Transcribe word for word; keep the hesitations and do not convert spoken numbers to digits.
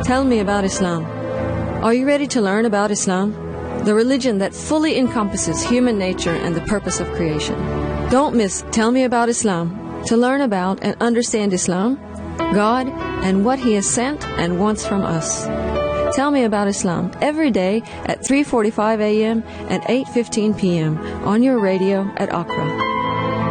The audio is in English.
Tell me about Islam. Are you ready to learn about Islam? The religion that fully encompasses human nature and the purpose of creation. Don't miss Tell Me About Islam to learn about and understand Islam, God, and what He has sent and wants from us. Tell Me About Islam every day at three forty-five a.m. and eight fifteen p.m. on your radio at Accra.